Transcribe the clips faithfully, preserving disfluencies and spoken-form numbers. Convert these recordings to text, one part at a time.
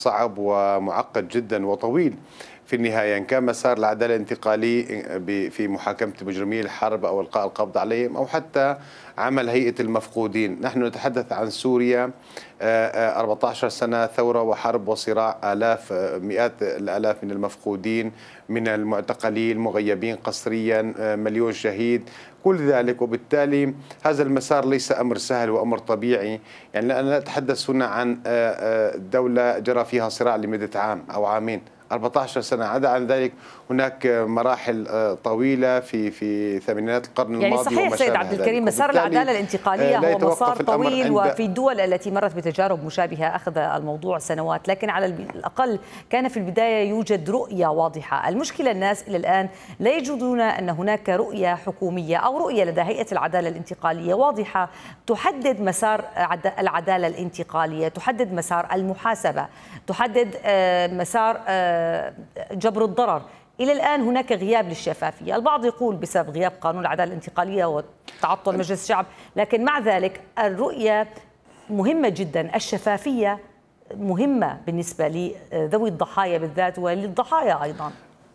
صعب ومعقد جدا وطويل في النهاية، إن كان مسار العدالة الانتقالي في محاكمة مجرمي الحرب أو إلقاء القبض عليهم أو حتى عمل هيئة المفقودين. نحن نتحدث عن سوريا، أربعة عشر سنة ثورة وحرب وصراع، آلاف مئات الآلاف من المفقودين، من المعتقلين المغيبين قسريا، مليون شهيد، كل ذلك. وبالتالي هذا المسار ليس أمر سهل وأمر طبيعي. يعني أنا لا أتحدث هنا عن دولة جرى فيها صراع لمدة عام أو عامين، أربعة عشر سنة. عدا عن ذلك هناك مراحل طويلة في في ثمانينات القرن يعني الماضي. صحيح سيد عبد الكريم، مسار العدالة الانتقالية هو مسار طويل، وفي الدول التي مرت بتجارب مشابهة أخذ الموضوع سنوات، لكن على الأقل كان في البداية يوجد رؤية واضحة. المشكلة الناس إلى الآن لا يجدون أن هناك رؤية حكومية أو رؤية لدى هيئة العدالة الانتقالية واضحة تحدد مسار العدالة الانتقالية، تحدد مسار المحاسبة، تحدد مسار جبر الضرر. إلى الآن هناك غياب للشفافية. البعض يقول بسبب غياب قانون العدالة الانتقالية وتعطل مجلس الشعب، لكن مع ذلك الرؤية مهمة جدا، الشفافية مهمة بالنسبة لذوي الضحايا بالذات وللضحايا أيضا.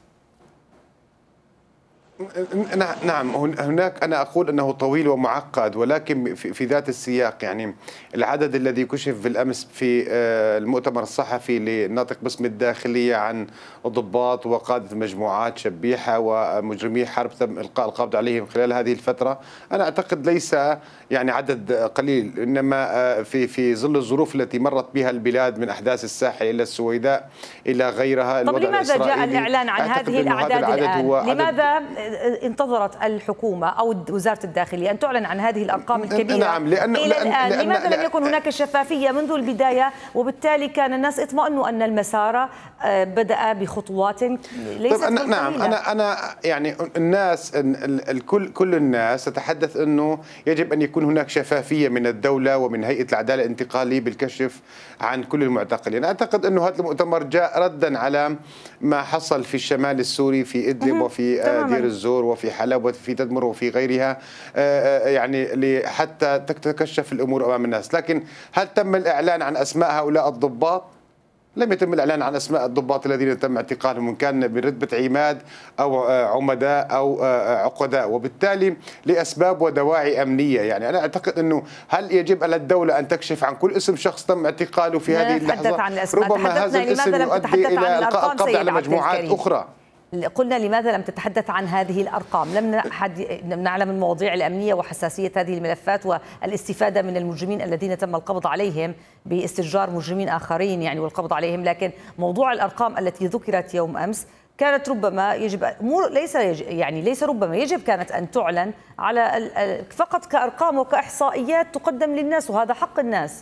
نعم، هناك أنا أقول أنه طويل ومعقد، ولكن في ذات السياق. يعني العدد الذي كشف بالأمس في المؤتمر الصحفي للناطق باسم الداخلية عن ضباط وقادة مجموعات شبيحة ومجرمي حرب تم إلقاء القبض عليهم خلال هذه الفترة، أنا أعتقد ليس يعني عدد قليل، إنما في في ظل الظروف التي مرت بها البلاد من أحداث الساحل إلى السويداء إلى غيرها. طب لماذا جاء الإعلان عن هذه الأعداد الآن؟ لماذا انتظرت الحكومة أو وزارة الداخلية أن تعلن عن هذه الأرقام الكبيرة نعم لأن إلى لأن الآن؟ لأن لماذا لأن لم يكن هناك شفافية منذ البداية، وبالتالي كان الناس اطمأنوا أن المسار بدأ بخطوات ليست طيب. أنا نعم أنا أنا يعني الناس الكل كل الناس تتحدث أنه يجب أن يكون هناك شفافية من الدولة ومن هيئة العدالة الانتقالية بالكشف عن كل المعتقلين. أعتقد أنه هذا المؤتمر جاء ردا على ما حصل في الشمال السوري، في إدلب وفي دير الزور وفي حلب وفي تدمر وفي غيرها، يعني حتى تتكشف الأمور أمام الناس. لكن هل تم الإعلان عن أسماء هؤلاء الضباط؟ لم يتم الإعلان عن أسماء الضباط الذين تم اعتقالهم، إن كان برتبة عماد أو عمداء أو عقداء، وبالتالي لأسباب ودواعي أمنية. يعني أنا أعتقد أنه هل يجب على الدولة أن تكشف عن كل اسم شخص تم اعتقاله في هذه اللحظة؟ عن الأسماء. ربما هذا الاسم يؤدي إلى إلقاء القبض على مجموعات أخرى. قلنا لماذا لم تتحدث عن هذه الأرقام؟ لم نعلم المواضيع الأمنية وحساسية هذه الملفات والاستفادة من المجرمين الذين تم القبض عليهم باستئجار مجرمين آخرين يعني والقبض عليهم، لكن موضوع الأرقام التي ذكرت يوم أمس كانت ربما يجب مو ليس يعني ليس ربما يجب كانت أن تعلن على فقط كأرقام وكإحصائيات تقدم للناس، وهذا حق الناس.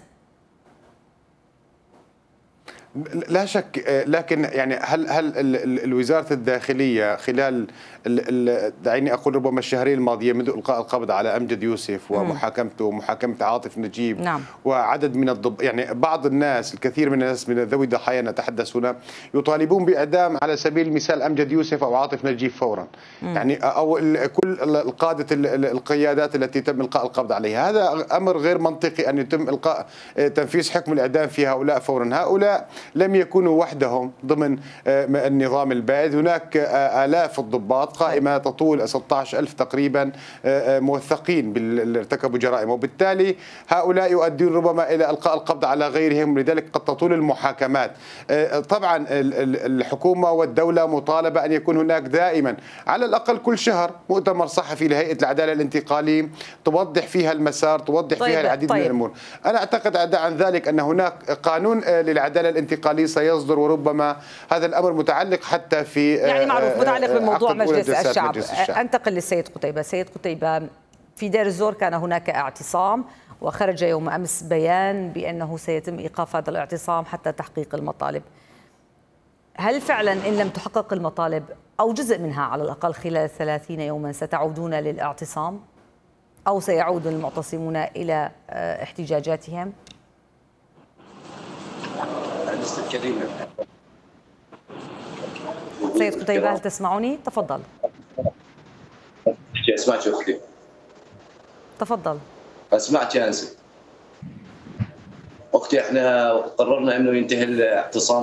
لا شك، لكن يعني هل هل الوزارة الداخلية خلال دعيني أقول ربما الشهرين الماضية منذ إلقاء القبض على أمجد يوسف ومحاكمته ومحاكمة عاطف نجيب، نعم. وعدد من الضب يعني بعض الناس، الكثير من الناس من ذوي الضحايا نتحدث هنا يطالبون بإعدام على سبيل المثال أمجد يوسف أو عاطف نجيب فورا، مم. يعني أو كل القادة القيادات التي تم إلقاء القبض عليها. هذا أمر غير منطقي أن يتم إلقاء تنفيذ حكم الإعدام في هؤلاء فورا. هؤلاء لم يكونوا وحدهم ضمن النظام البائد، هناك آلاف الضباط، قائمة تطول ستة عشر ألف تقريبا موثقين باللي ارتكبوا جرائم، وبالتالي هؤلاء يؤدون ربما إلى إلقاء القبض على غيرهم، لذلك قد تطول المحاكمات. طبعا الحكومة والدولة مطالبة أن يكون هناك دائما على الأقل كل شهر مؤتمر صحفي لهيئة العدالة الانتقالية توضح فيها المسار، توضح طيب فيها العديد طيب. من الأمور. أنا أعتقد عدا عن ذلك أن هناك قانون للعدالة الانتقالية سيصدر، وربما هذا الأمر متعلق حتى في يعني معروف متعلق بموضوع مجلس الشعب. أنتقل للسيد قتيبة. سيد قتيبة، في دير الزور كان هناك اعتصام، وخرج يوم أمس بيان بأنه سيتم إيقاف هذا الاعتصام حتى تحقيق المطالب. هل فعلا إن لم تحقق المطالب أو جزء منها على الأقل خلال ثلاثين يوما ستعودون للاعتصام أو سيعود المعتصمون إلى احتجاجاتهم؟ سيد قتيبة، هل تسمعني؟ تفضل. اسمعك اختي. تفضل. اسمعك يا انسي. وقت احنا قررنا انه ينتهي الاعتصام